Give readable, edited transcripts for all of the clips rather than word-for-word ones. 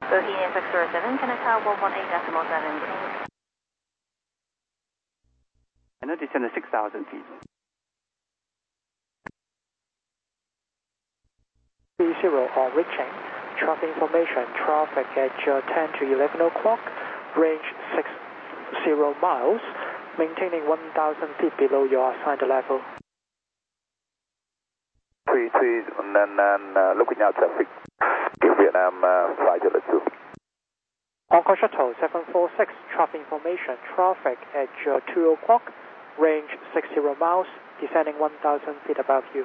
Bohemian Victor 7, Canada 118.7. And it is in the 6,000 feet. 30 on reaching. Traffic information, traffic at 10 to 11 o'clock, range 60 miles, maintaining 1,000 feet below your assigned level. 33, and then looking out traffic. Give Vietnam 502. Hong Kong Shuttle 746, traffic information, traffic at 2 o'clock, range 60 miles, descending 1,000 feet above you.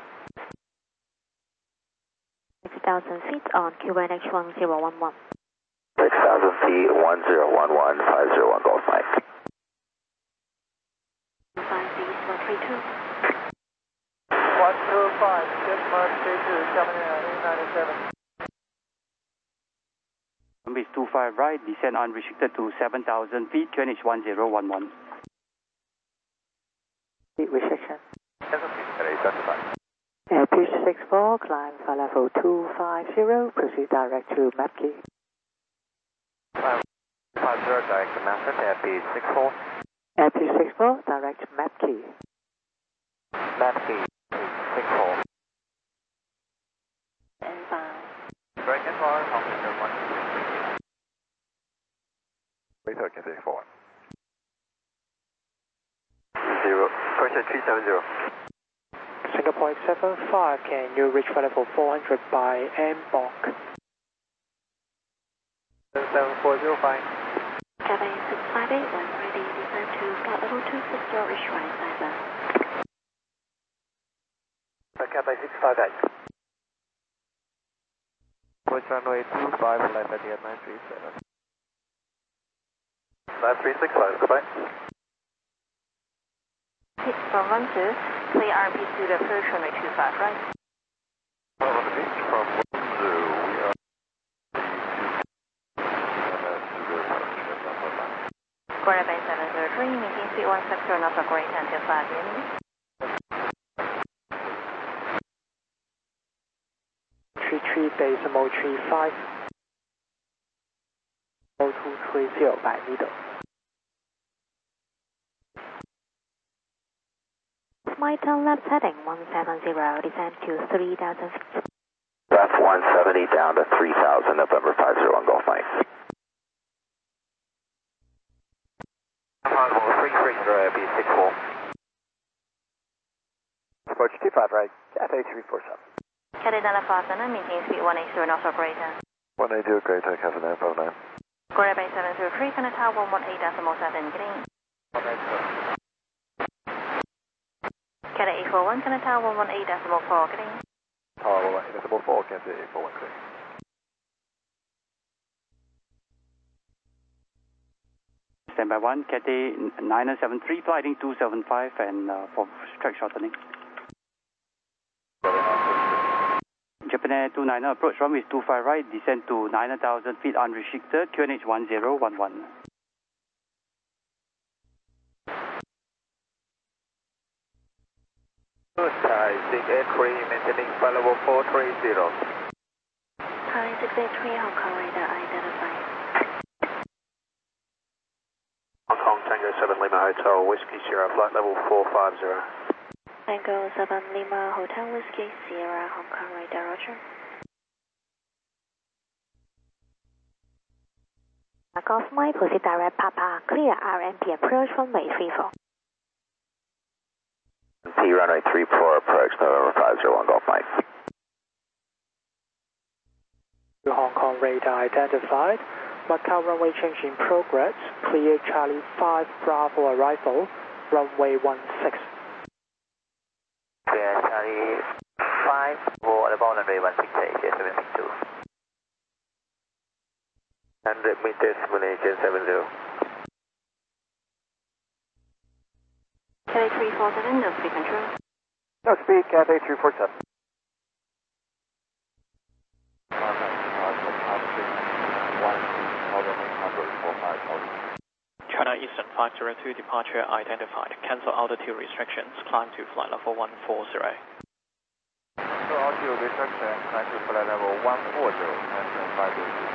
6,000 feet on QNH 1011. 6,000 feet, 1011, 501 Golf Mike. 5 feet, 132. 125, Denmark, J2, 797. Runway 25 right, descend unrestricted to 7,000 feet, QNH 1011. Seat restriction. 7 feet, at 875. Pitch 64, climb for level 250, proceed direct to Mapkey. 50, direct to Mapkey, Pitch 64. Pitch 64, direct to Mapkey. Mapkey, 64. Inbound. Direct inbound, Hong Kong 1. Waiter, Cathay 4. 0, pressure 370. Singapore 75, can you reach for level 400 by Mbok? 7405. Cabin 658, when ready, descend to flight level 260, reach right side left. Cabin 658. Approach runway 25, left at the 937. 9365, goodbye. Hit from 12, clear RMP to the approach runway 25, right? On the beach from 10, we are Quarter Bay 703, maintain speed 160 knots operator until 5 p.m. 33.35, 0230 by middle. My turn left heading 170, descend to 3,000 feet. Left 170 down to 3,000, November 501 Golf Mike. 330, B64. Approach 25 right, Cathay 347. Cathay Dallas Boston, maintain speed 180 knots operator. 180, great, Cathay 959. Quarter Bay 703, Canada 118.7, green. 180. Cathay 841, Canada 118.4, green. Tower 118.4, Cathay 841, green. Standby 1, Cathay 973, flighting 275 and for track shortening. Japan Air 29 approach runway 25 right, descend to 9,000 feet unrestricted, QNH 1011. Thai 683, maintaining flight level 430. Thai 683, Hong Kong radar identified. Hong Kong Tango 7 Lima Hotel, Whiskey Sierra, flight level 450. Tango 7 Lima Hotel Whiskey Sierra, Hong Kong radar, roger. Golf Mike, proceed direct Papa, clear RMP approach runway 34. T runway 34, approach November 501 Golf Mike. Hong Kong radar identified. Macau runway change in progress. Clear Charlie 5 Bravo arrival. Runway 16. Clear Charlie 5 for arrival runway 16, 762. 100 meters, Malaysian 70. Cathay 347, no speed control. No speed, Cathay 347. China Eastern 502, departure identified. Cancel altitude restrictions. Climb to flight level 140. Cancel altitude restriction. Climb to flight level 140.